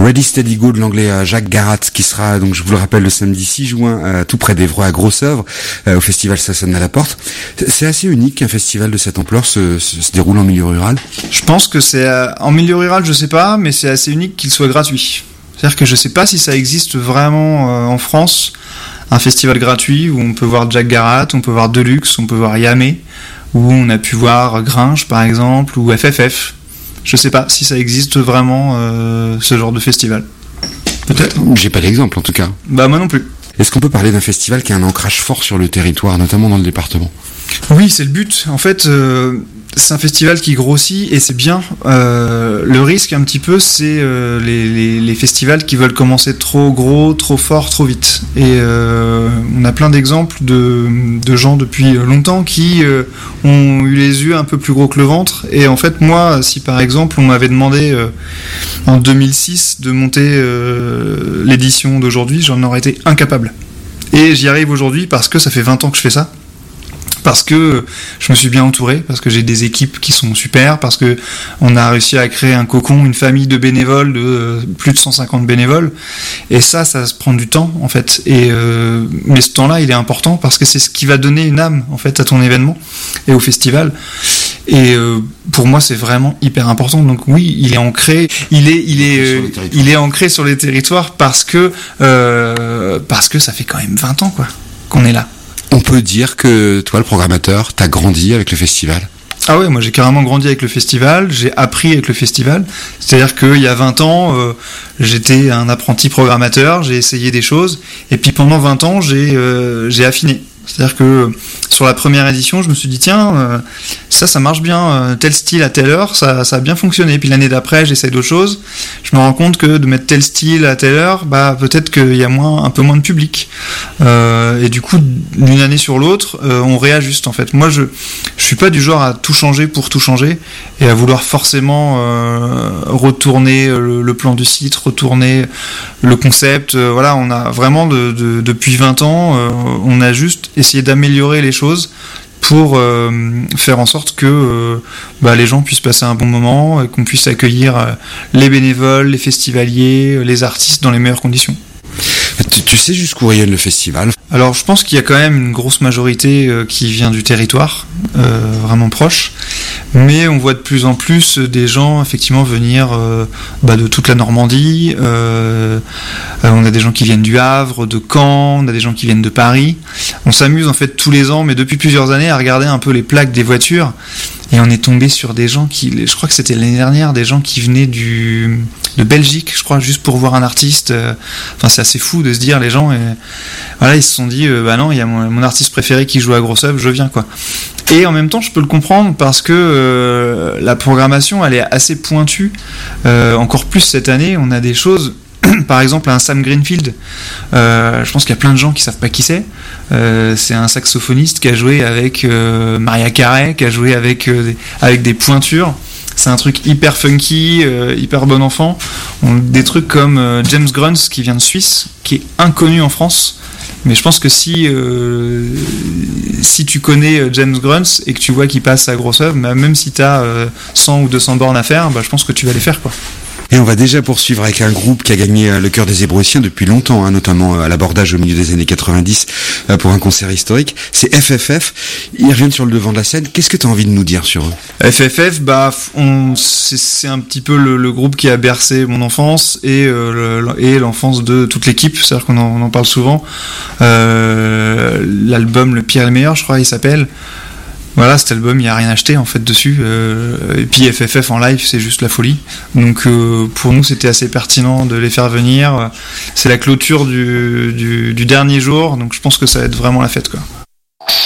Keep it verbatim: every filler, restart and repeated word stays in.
Ready Steady Go de l'anglais euh, Jacques Garat, qui sera, donc je vous le rappelle, le samedi six juin, euh, tout près d'Évreux à Gros-Sœuvre, euh, au festival Ça sonne à la porte. C'est assez unique qu'un festival de cette ampleur se, se, se déroule en milieu rural. Je pense que c'est euh, en milieu rural, je sais pas, mais c'est assez unique qu'il soit gratuit. C'est-à-dire que je sais pas si ça existe vraiment euh, en France, un festival gratuit où on peut voir Jacques Garat, on peut voir Deluxe, on peut voir Yamé, où on a pu voir Gringe par exemple, ou F F F. Je sais pas si ça existe vraiment euh, ce genre de festival. Peut-être. J'ai pas d'exemple en tout cas. Bah moi non plus. Est-ce qu'on peut parler d'un festival qui a un ancrage fort sur le territoire, notamment dans le département ? Oui, c'est le but. En fait, euh, c'est un festival qui grossit et c'est bien. Euh, le risque un petit peu, c'est euh, les, les, les festivals qui veulent commencer trop gros, trop fort, trop vite. Et euh, on a plein d'exemples de, de gens depuis longtemps qui euh, ont eu les yeux un peu plus gros que le ventre. Et en fait, moi, si par exemple on m'avait demandé euh, en deux mille six de monter euh, l'édition d'aujourd'hui, j'en aurais été incapable. Et j'y arrive aujourd'hui parce que ça fait vingt ans que je fais ça. Parce que je me suis bien entouré, parce que j'ai des équipes qui sont super, parce que on a réussi à créer un cocon, une famille de bénévoles, de euh, plus de cent cinquante bénévoles, et ça, ça se prend du temps en fait. Et euh, mais ce temps-là, il est important parce que c'est ce qui va donner une âme en fait à ton événement et au festival. Et euh, pour moi, c'est vraiment hyper important. Donc oui, il est ancré, il est, il est, euh, il est ancré sur les territoires parce que euh, parce que ça fait quand même vingt ans quoi qu'on est là. On peut dire que toi, le programmateur, t'as grandi avec le festival. Ah ouais, moi j'ai carrément grandi avec le festival, j'ai appris avec le festival. C'est-à-dire qu'il y a vingt ans, euh, j'étais un apprenti programmateur, j'ai essayé des choses, et puis pendant vingt ans, j'ai, euh, j'ai affiné. C'est-à-dire que sur la première édition, je me suis dit, tiens, euh, ça, ça marche bien, euh, tel style à telle heure, ça, ça a bien fonctionné. Puis l'année d'après, j'essaye d'autres choses. Je me rends compte que de mettre tel style à telle heure, bah peut-être qu'il y a moins, un peu moins de public. Euh, et du coup, d'une année sur l'autre, euh, on réajuste en fait. Moi, je, je suis pas du genre à tout changer pour tout changer et à vouloir forcément euh, retourner le, le plan du site, retourner le concept. Euh, voilà, on a vraiment de, de, depuis vingt ans, euh, on a juste essayer d'améliorer les choses pour euh, faire en sorte que euh, bah, les gens puissent passer un bon moment et qu'on puisse accueillir euh, les bénévoles, les festivaliers, les artistes dans les meilleures conditions. Tu, tu sais jusqu'où rayonne le festival ? Alors je pense qu'il y a quand même une grosse majorité euh, qui vient du territoire, euh, vraiment proche, mais on voit de plus en plus des gens effectivement venir euh, bah, de toute la Normandie, euh, euh, on a des gens qui viennent du Havre, de Caen, on a des gens qui viennent de Paris. On s'amuse en fait tous les ans, mais depuis plusieurs années, à regarder un peu les plaques des voitures. Et on est tombé sur des gens qui, je crois que c'était l'année dernière, des gens qui venaient du, de Belgique, je crois, juste pour voir un artiste. Enfin, c'est assez fou de se dire, les gens, et voilà, ils se sont dit, euh, bah non, il y a mon, mon artiste préféré qui joue à Gros-Sœuvre, je viens, quoi. Et en même temps, je peux le comprendre parce que euh, la programmation, elle est assez pointue. Euh, encore plus cette année, on a des choses. Par exemple, un Sam Greenfield, euh, je pense qu'il y a plein de gens qui savent pas qui c'est. Euh, c'est un saxophoniste qui a joué avec euh, Maria Carey, qui a joué avec euh, des, avec des pointures. C'est un truc hyper funky, euh, hyper bon enfant. On, des trucs comme euh, James Grunz qui vient de Suisse, qui est inconnu en France. Mais je pense que si euh, si tu connais James Grunz et que tu vois qu'il passe à Gros-Sœuvre, bah, même si tu as euh, cent ou deux cents bornes à faire, bah, je pense que tu vas les faire, quoi. Et on va déjà poursuivre avec un groupe qui a gagné le cœur des Hébréusiens depuis longtemps, hein, notamment à l'abordage au milieu des années quatre-vingt-dix euh, pour un concert historique. C'est F F F. Ils reviennent sur le devant de la scène. Qu'est-ce que tu as envie de nous dire sur eux ? F F F, bah, on, c'est, c'est un petit peu le, le groupe qui a bercé mon enfance et, euh, le, et l'enfance de toute l'équipe. C'est-à-dire qu'on en, on en parle souvent. Euh, l'album Le Pire et le Meilleur, je crois, il s'appelle. Voilà, cet album, il n'y a rien acheté en fait dessus. Euh, et puis F F F en live, c'est juste la folie. Donc euh, pour nous, c'était assez pertinent de les faire venir. C'est la clôture du, du, du dernier jour, donc je pense que ça va être vraiment la fête, quoi.